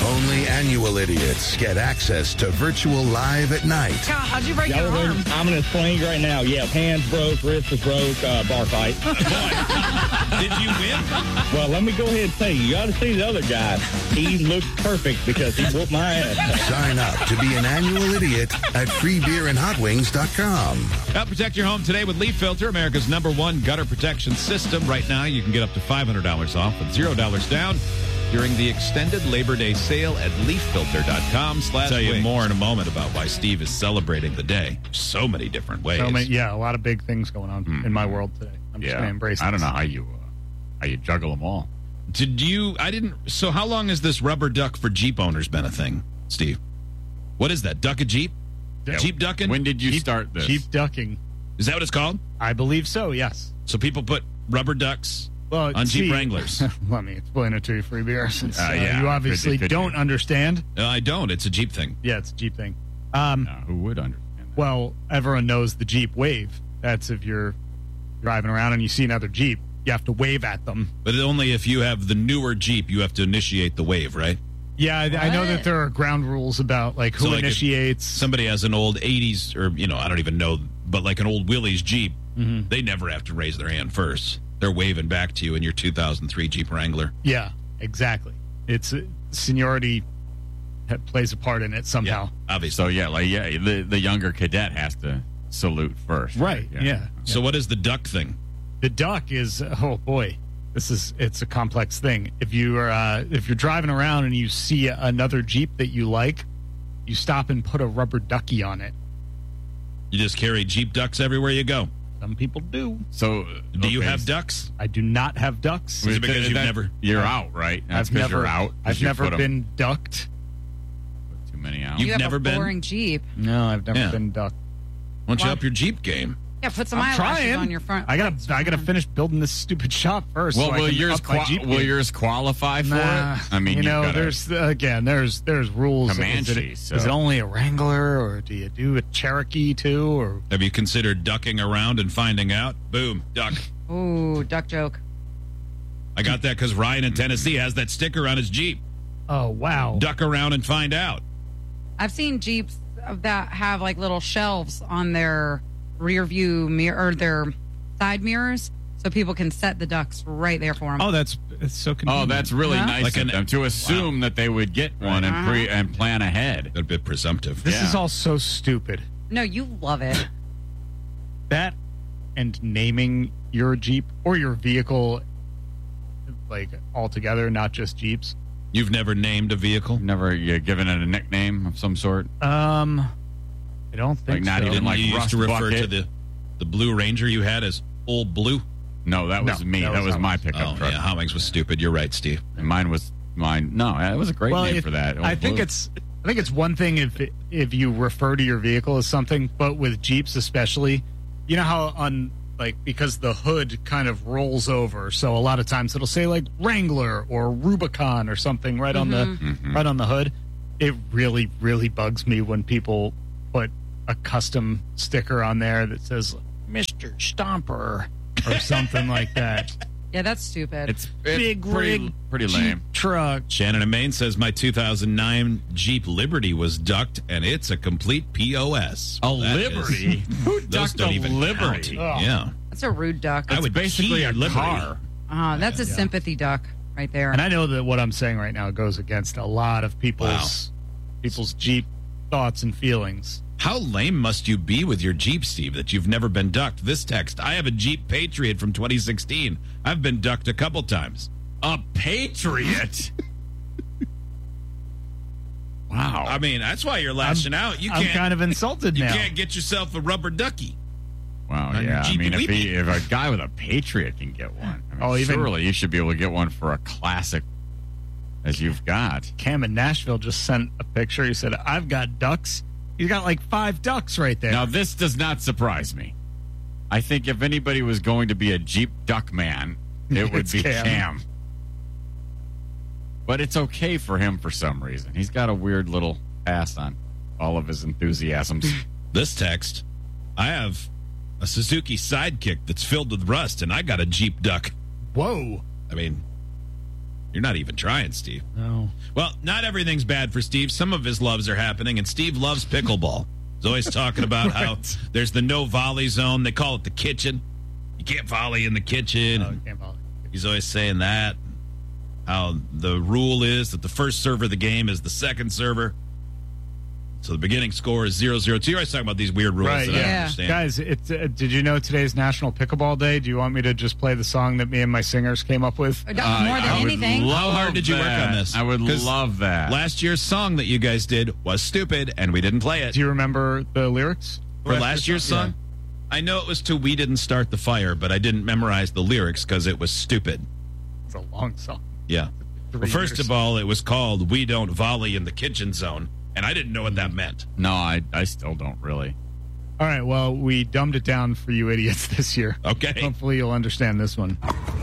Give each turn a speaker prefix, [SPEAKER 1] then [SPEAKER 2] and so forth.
[SPEAKER 1] Only annual idiots get access to virtual live at night.
[SPEAKER 2] God, how'd you break your arm?
[SPEAKER 3] I'm in a sling right now. Yeah, hands broke, wrist was broke, bar fight.
[SPEAKER 4] Did you win?
[SPEAKER 3] Well, let me go ahead and say, you got to see the other guy. He looked perfect because he whooped my ass.
[SPEAKER 1] Sign up to be an annual idiot at freebeerandhotwings.com.
[SPEAKER 4] Help protect your home today with Leaf Filter, America's #1 gutter protection system. Right now, you can get up to $500 off with $0 down during the extended Labor Day sale at leaffilter.com/wings. I'll tell you more in a moment about why Steve is celebrating the day. So many different ways.
[SPEAKER 5] A lot of big things going on in my world today. I'm just going to embrace
[SPEAKER 6] I don't
[SPEAKER 5] this.
[SPEAKER 6] know how you juggle them all.
[SPEAKER 4] So how long has this rubber duck for Jeep owners been a thing, Steve? What is that? Duck a Jeep?
[SPEAKER 6] Yeah.
[SPEAKER 4] Jeep ducking?
[SPEAKER 6] When did you start this?
[SPEAKER 5] Jeep ducking.
[SPEAKER 4] Is that what it's called?
[SPEAKER 5] I believe so, yes.
[SPEAKER 4] So people put rubber ducks on Jeep Wranglers.
[SPEAKER 5] Let me explain it to you, Free Beer, since
[SPEAKER 6] yeah,
[SPEAKER 5] you obviously don't understand.
[SPEAKER 4] I don't. It's a Jeep thing.
[SPEAKER 5] Yeah, it's a Jeep thing.
[SPEAKER 6] Who would understand that?
[SPEAKER 5] Well, everyone knows the Jeep wave. That's if you're driving around and you see another Jeep, you have to wave at them.
[SPEAKER 4] But only if you have the newer Jeep, you have to initiate the wave, right?
[SPEAKER 5] Yeah, I know that there are ground rules about who initiates.
[SPEAKER 4] Somebody has an old 80s, or, I don't even know, but like an old Willys Jeep, they never have to raise their hand first. They're waving back to you in your 2003 Jeep Wrangler.
[SPEAKER 5] Yeah, exactly. It's seniority plays a part in it somehow.
[SPEAKER 4] Yeah, obviously.
[SPEAKER 6] So, the younger cadet has to salute first.
[SPEAKER 5] Right, yeah.
[SPEAKER 4] So what is the duck thing?
[SPEAKER 5] The duck is, oh boy, it's a complex thing. If you're driving around and you see another Jeep that you like, you stop and put a rubber ducky on it.
[SPEAKER 4] You just carry Jeep ducks everywhere you go.
[SPEAKER 5] Some people do.
[SPEAKER 6] So,
[SPEAKER 4] do you have ducks?
[SPEAKER 5] I do not have ducks.
[SPEAKER 4] Is it because you've never?
[SPEAKER 6] You're out, right? That's because you're out.
[SPEAKER 5] I've never been ducked.
[SPEAKER 6] Put too many out.
[SPEAKER 2] You
[SPEAKER 4] You've
[SPEAKER 2] have
[SPEAKER 4] never
[SPEAKER 2] a
[SPEAKER 4] been?
[SPEAKER 2] boring Jeep.
[SPEAKER 5] No, I've never been ducked.
[SPEAKER 4] Why don't you up your Jeep game?
[SPEAKER 2] Yeah, put some
[SPEAKER 5] I'm
[SPEAKER 2] eyelashes
[SPEAKER 5] trying.
[SPEAKER 2] on your front.
[SPEAKER 5] I gotta finish building this stupid shop first.
[SPEAKER 6] Well,
[SPEAKER 5] so
[SPEAKER 6] will yours qualify for it? I mean,
[SPEAKER 5] there's rules.
[SPEAKER 6] Comanches.
[SPEAKER 5] Is it only a Wrangler, or do you do a Cherokee too? Or
[SPEAKER 4] have you considered ducking around and finding out? Boom, duck.
[SPEAKER 2] Ooh, duck joke.
[SPEAKER 4] I got that because Ryan in Tennessee has that sticker on his Jeep.
[SPEAKER 5] Oh wow!
[SPEAKER 4] Duck around and find out.
[SPEAKER 2] I've seen Jeeps that have little shelves on their rear view mirror or their side mirrors, so people can set the ducks right there for them.
[SPEAKER 5] Oh, it's so convenient.
[SPEAKER 6] Oh, that's really nice of them to assume that they would get one and plan ahead.
[SPEAKER 4] A bit presumptive.
[SPEAKER 5] This is all so stupid.
[SPEAKER 2] No, you love it.
[SPEAKER 5] That and naming your Jeep or your vehicle altogether, not just Jeeps.
[SPEAKER 4] You've never named a vehicle?
[SPEAKER 6] Never given it a nickname of some sort?
[SPEAKER 5] I don't think
[SPEAKER 6] not
[SPEAKER 5] so.
[SPEAKER 6] even
[SPEAKER 4] you used to refer
[SPEAKER 6] bucket?
[SPEAKER 4] to the Blue Ranger you had as Old Blue?
[SPEAKER 6] No, that was me. That was my pickup truck.
[SPEAKER 4] Yeah, Hommings was stupid. You're right, Steve.
[SPEAKER 6] And mine was mine. No, it was a great name for that.
[SPEAKER 5] I think it's one thing if you refer to your vehicle as something, but with Jeeps especially, you know how because the hood kind of rolls over, so a lot of times it'll say Wrangler or Rubicon or something right on the hood. It really, really bugs me when people put a custom sticker on there that says Mr. Stomper or something like that.
[SPEAKER 2] Yeah, that's stupid.
[SPEAKER 6] It's
[SPEAKER 5] Big
[SPEAKER 6] pretty lame.
[SPEAKER 5] Jeep truck.
[SPEAKER 4] Shannon in Maine says my 2009 Jeep Liberty was ducked, and it's a complete POS.
[SPEAKER 6] Liberty? Who
[SPEAKER 4] Those
[SPEAKER 6] ducked
[SPEAKER 4] don't
[SPEAKER 6] a
[SPEAKER 4] even
[SPEAKER 6] Liberty?
[SPEAKER 4] count. Yeah.
[SPEAKER 2] That's a rude duck.
[SPEAKER 4] I would
[SPEAKER 6] basically a
[SPEAKER 4] Liberty.
[SPEAKER 6] car.
[SPEAKER 2] That's a sympathy duck right there.
[SPEAKER 5] And I know that what I'm saying right now goes against a lot of people's Jeep thoughts and feelings.
[SPEAKER 4] How lame must you be with your Jeep, Steve, that you've never been ducked? This text, I have a Jeep Patriot from 2016. I've been ducked a couple times.
[SPEAKER 6] A Patriot? Wow.
[SPEAKER 4] I mean, that's why you're lashing out.
[SPEAKER 5] I'm kind of insulted now.
[SPEAKER 4] You can't get yourself a rubber ducky.
[SPEAKER 6] Wow,
[SPEAKER 4] on your
[SPEAKER 6] yeah. I
[SPEAKER 4] Jeep
[SPEAKER 6] mean,
[SPEAKER 4] Weepy.
[SPEAKER 6] if a guy with a Patriot can get one, surely you should be able to get one for a classic as you've got.
[SPEAKER 5] Cam in Nashville just sent a picture. He said, I've got ducks. He's got 5 ducks right there.
[SPEAKER 6] Now, this does not surprise me. I think if anybody was going to be a Jeep duck man, it would be Cam. But it's okay for him for some reason. He's got a weird little pass on all of his enthusiasms.
[SPEAKER 4] This text, I have a Suzuki Sidekick that's filled with rust, and I got a Jeep duck.
[SPEAKER 5] Whoa.
[SPEAKER 4] I mean, You're not even trying, Steve.
[SPEAKER 5] No.
[SPEAKER 4] Well, not everything's bad for Steve. Some of his loves are happening, and Steve loves pickleball. He's always talking about how there's the no volley zone. They call it the kitchen. You can't volley in the kitchen.
[SPEAKER 5] No, you can't volley.
[SPEAKER 4] He's always saying that. How the rule is that the first server of the game is the second server. So the beginning score is 0-0. You're always talking about these weird rules
[SPEAKER 5] Right,
[SPEAKER 4] that I don't
[SPEAKER 2] yeah.
[SPEAKER 4] understand.
[SPEAKER 5] Guys, did you know today's National Pickleball Day? Do you want me to just play the song that me and my singers came up with?
[SPEAKER 2] More than
[SPEAKER 6] I would
[SPEAKER 2] anything.
[SPEAKER 4] How hard did you work
[SPEAKER 6] that.
[SPEAKER 4] on this?
[SPEAKER 6] I would
[SPEAKER 4] 'Cause
[SPEAKER 6] love that.
[SPEAKER 4] Last year's song that you guys did was stupid, and we didn't play it.
[SPEAKER 5] Do you remember the lyrics?
[SPEAKER 4] For last year's song? I know it was to We Didn't Start the Fire, but I didn't memorize the lyrics because it was stupid.
[SPEAKER 5] It's a long song.
[SPEAKER 4] Yeah. Well, first of all, it was called We Don't Volley in the Kitchen Zone, and I didn't know what that meant.
[SPEAKER 6] No, I still don't really.
[SPEAKER 5] All right, well, we dumbed it down for you idiots this year.
[SPEAKER 4] Okay.
[SPEAKER 5] Hopefully you'll understand this one.